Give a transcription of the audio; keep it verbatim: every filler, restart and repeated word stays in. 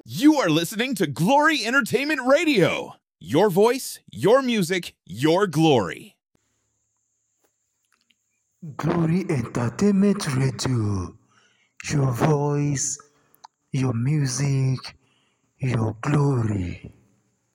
You are listening to Glory Entertainment Radio. Your voice, your music, your glory. Glory Entertainment Radio. Your voice, your music, your glory.